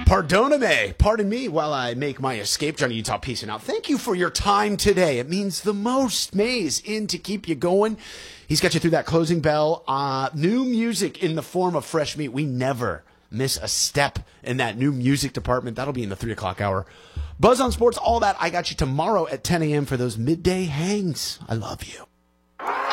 Pardoname. Pardon me while I make my escape. Johnny Utah, peace and out. Thank you for your time today. It means the most. Maze in to keep you going. He's got you through that closing bell. New music in the form of fresh meat. We never miss a step in that new music department. That'll be in the 3 o'clock hour. Buzz on Sports, all that. I got you tomorrow at 10 a.m. for those midday hangs. I love you.